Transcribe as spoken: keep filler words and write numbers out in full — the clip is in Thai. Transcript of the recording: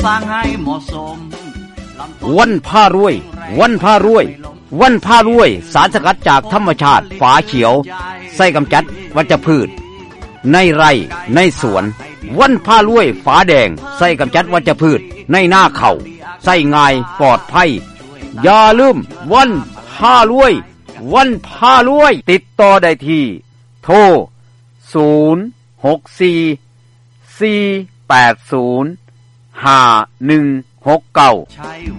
สร้างให้เหมาะสมวันผ้ารวยวันผ้ารวยวันผ้ารวยสารสกัดจากธรรมชาติฝาเขียวใส่กำจัดวัชพืชในไร่ในสวนวันผ้ารวยฝาแดงใส่กำจัดวัชพืชในหน้าเขาใส่ง่ายปลอดภัยอย่าลืมวันผ้ารวยวันผ้ารวยติดต่อได้ที่โทรศูนย์ หก สี่ สี่ แปด ศูนย์ ห้า หนึ่ง หก เก้า